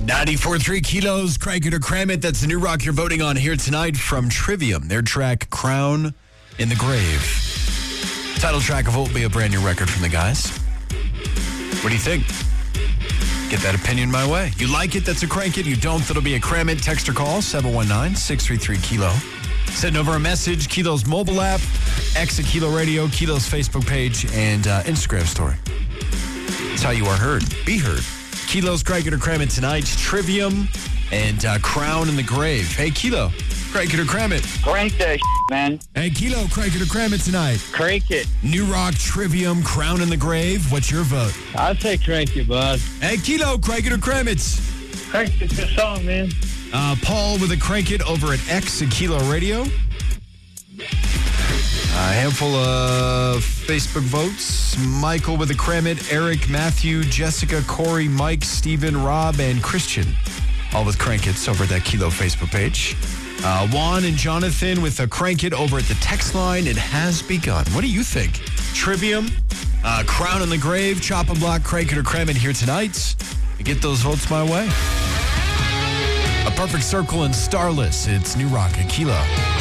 94.3 Kilos, Crank It or Cram It. That's the new rock you're voting on here tonight from Trivium. Their track, Crown in the Grave. Title track of what will be a brand new record from the guys. What do you think? Get that opinion my way. You like it, that's a Crank It. You don't, that'll be a Cram It. Text or call, 719-633-KILO. Send over a message, Kilo's mobile app, X at Kilo Radio, Kilo's Facebook page, and Instagram story. That's how you are heard. Be heard. Kilo's Crank It or Cram It tonight. Trivium and Crown in the Grave. Hey, Kilo, Crank It or Cram It. Crank that man. Hey, Kilo, Crank It or Cram It tonight. Crank it. New rock, Trivium, Crown in the Grave. What's your vote? I'd say crank it, bud. Hey, Kilo, Crank It or Cram It. Crank it's a song, man. Paul with a Crank It over at X at Kilo Radio. A handful of Facebook votes. Michael with a Cram It, Eric, Matthew, Jessica, Corey, Mike, Steven, Rob, and Christian. All with Crank It's over at that Kilo Facebook page. Juan and Jonathan with a Crank It over at the text line. It has begun. What do you think? Trivium, Crown in the Grave, Chop and Block, Crank It or Cram It here tonight. Get those votes my way. A Perfect Circle and Starless. It's New Rock at Kilo.